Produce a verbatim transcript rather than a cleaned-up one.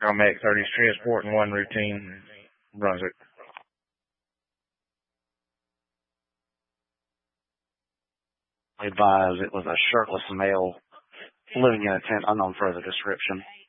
Paramedic thirty is transporting one routine, Brunswick. Advised it was a shirtless male living in a tent, unknown further description.